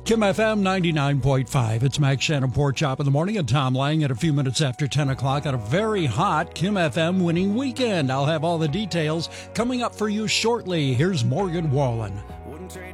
Kim FM 99.5. It's Max Shannon Pork Chop in the morning and Tom Lang at a few minutes after 10 o'clock on a very hot Kim FM winning weekend. I'll have all the details coming up for you shortly. Here's Morgan Wallen.